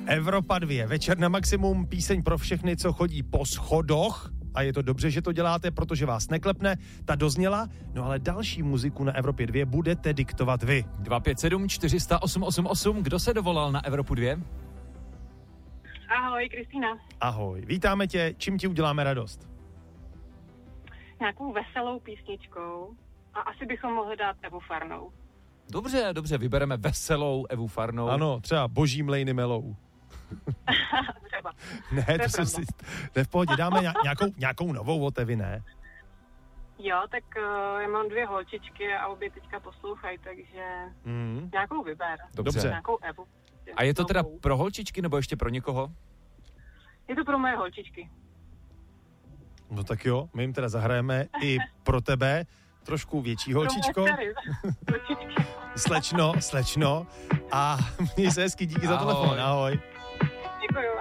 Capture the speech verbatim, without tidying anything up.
Evropa dva, večer na maximum, píseň pro všechny, co chodí po schodoch. A je to dobře, že to děláte, protože vás neklepne. Ta dozněla, no ale další muziku na Evropě dva budete diktovat vy. dva pět sedm čtyři nula nula osm osm osm, kdo se dovolal na Evropu dva? Ahoj, Kristýna. Ahoj, vítáme tě, čím ti uděláme radost? Nějakou veselou písničkou a asi bychom mohli dát Evu Farnou. Dobře, dobře, vybereme veselou Evu Farnou. Ano, třeba Boží mlejny melou. Třeba. Ne, to, to jsem si... Ne, v pohodě, dáme nějakou, nějakou novou od Evy, ne? Jo, tak uh, já mám dvě holčičky a obě teďka poslouchají, takže mm. nějakou vyber. Dobře. Nějakou Evu. A je to teda pro holčičky, nebo ještě pro někoho? Je to pro moje holčičky. No tak jo, my jim teda zahrajeme i pro tebe, trošku větší holčičko. Slečno, slečno. A měj se hezky, díky Ahoj. za telefon, ahoj.